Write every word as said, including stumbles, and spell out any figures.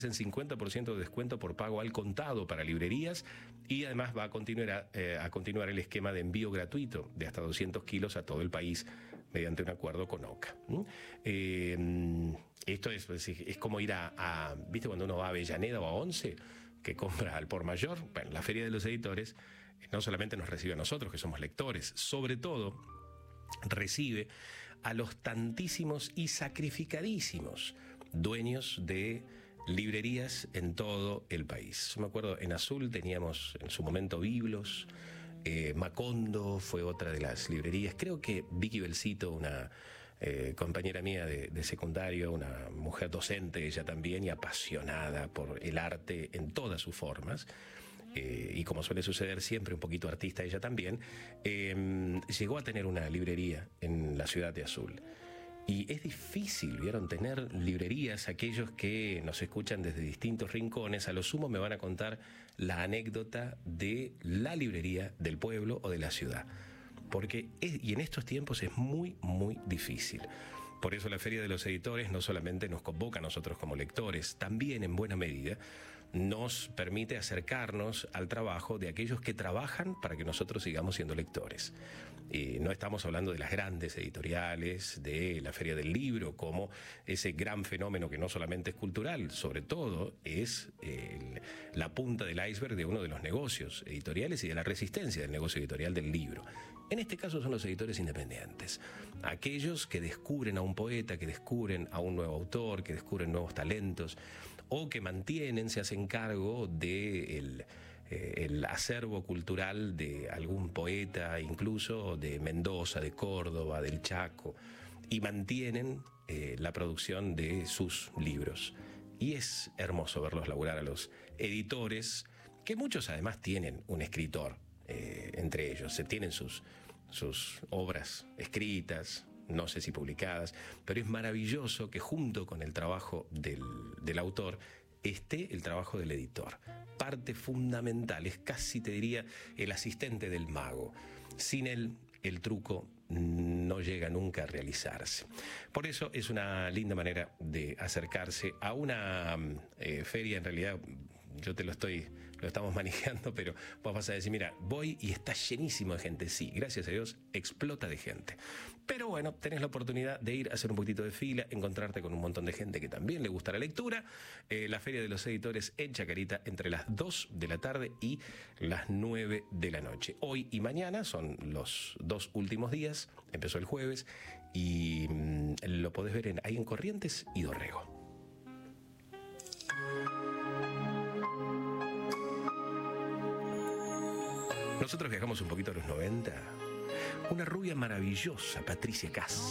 en cincuenta por ciento de descuento por pago al contado para librerías y además va a continuar, eh, a continuar el esquema de envío gratuito de hasta doscientos kilos a todo el país mediante un acuerdo con OCA. ¿Mm? Eh, esto es, es como ir a, a, ¿viste cuando uno va a Avellaneda o a Once? Que compra al por mayor. Bueno, la Feria de los Editores no solamente nos recibe a nosotros, que somos lectores, sobre todo recibe a los tantísimos y sacrificadísimos dueños de librerías en todo el país. Yo me acuerdo, en Azul teníamos en su momento Biblos, eh, Macondo fue otra de las librerías, creo que Vicky Belcito, una eh, compañera mía de, de secundario, una mujer docente ella también y apasionada por el arte en todas sus formas, eh, y como suele suceder siempre, un poquito artista ella también, eh, llegó a tener una librería en la ciudad de Azul. Y es difícil, ¿vieron? Tener librerías. Aquellos que nos escuchan desde distintos rincones, a lo sumo me van a contar la anécdota de la librería del pueblo o de la ciudad. Porque, es, y en estos tiempos es muy, muy difícil. Por eso la Feria de los Editores no solamente nos convoca a nosotros como lectores, también en buena medida nos permite acercarnos al trabajo de aquellos que trabajan para que nosotros sigamos siendo lectores. Y no estamos hablando de las grandes editoriales, de la Feria del Libro, como ese gran fenómeno que no solamente es cultural, sobre todo es el, la punta del iceberg de uno de los negocios editoriales y de la resistencia del negocio editorial del libro. En este caso son los editores independientes, aquellos que descubren a un poeta, que descubren a un nuevo autor, que descubren nuevos talentos, o que mantienen, se hacen cargo del eh, el acervo cultural de algún poeta, incluso de Mendoza, de Córdoba, del Chaco, y mantienen eh, la producción de sus libros. Y es hermoso verlos laburar a los editores, que muchos además tienen un escritor eh, entre ellos, se tienen sus, sus obras escritas, no sé si publicadas, pero es maravilloso que junto con el trabajo del, del autor esté el trabajo del editor. Parte fundamental, es casi te diría el asistente del mago. Sin él, el truco no llega nunca a realizarse. Por eso es una linda manera de acercarse a una eh, feria. En realidad yo te lo estoy, lo estamos manejando, pero vos vas a decir, mira, voy y está llenísimo de gente. Sí, gracias a Dios, explota de gente. Pero bueno, tenés la oportunidad de ir a hacer un poquitito de fila, encontrarte con un montón de gente que también le gusta la lectura. Eh, la Feria de los Editores en Chacarita entre las dos de la tarde y las nueve de la noche. Hoy y mañana son los dos últimos días. Empezó el jueves y mmm, lo podés ver en, ahí en Corrientes y Dorrego. Nosotros viajamos un poquito a los noventa. Una rubia maravillosa, Patricia Kass.